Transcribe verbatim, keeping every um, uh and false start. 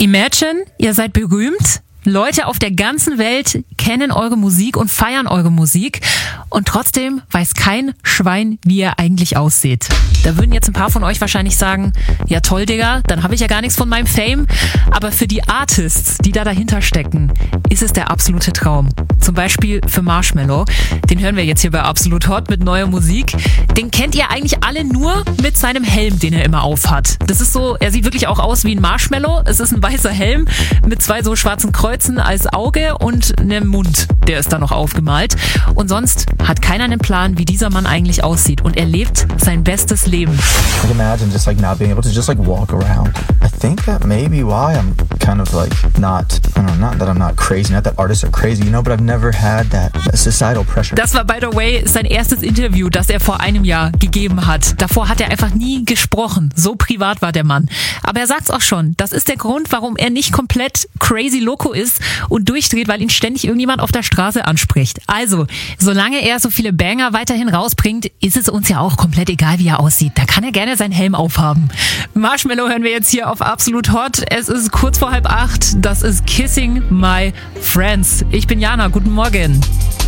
Imagine, ihr seid berühmt. Leute auf der ganzen Welt kennen eure Musik und feiern eure Musik und trotzdem weiß kein Schwein, wie ihr eigentlich aussieht. Da würden jetzt ein paar von euch wahrscheinlich sagen, ja toll, Digga, dann habe ich ja gar nichts von meinem Fame. Aber für die Artists, die da dahinter stecken, ist es der absolute Traum. Zum Beispiel für Marshmello. Den hören wir jetzt hier bei Absolut Hot mit neuer Musik. Den kennt ihr eigentlich alle nur mit seinem Helm, den er immer aufhat. Das ist so, er sieht wirklich auch aus wie ein Marshmello. Es ist ein weißer Helm mit zwei so schwarzen Kreuzen als Auge und einem Mund, der ist da noch aufgemalt. Und sonst hat keiner einen Plan, wie dieser Mann eigentlich aussieht. Und er lebt sein bestes Leben. Like imagine just like not being able to just like walk around. I think that maybe why I'm kind of like not, I don't know, not that I'm not crazy, not that artists are crazy, you know, but I've never had that societal pressure. Das war, by the way, sein erstes Interview, das er vor einem Jahr gegeben hat. Davor hat er einfach nie gesprochen. So privat war der Mann. Aber er sagt's auch schon. Das ist der Grund, warum er nicht komplett crazy loco ist und durchdreht, weil ihn ständig irgendjemand auf der Straße anspricht. Also, solange er so viele Banger weiterhin rausbringt, ist es uns ja auch komplett egal, wie er aussieht. Da kann er gerne seinen Helm aufhaben. Marshmello hören wir jetzt hier auf Absolut Hot. Es ist kurz vor halb acht. Das ist Kissing My Friends. Ich bin Jana. Guten Morgen.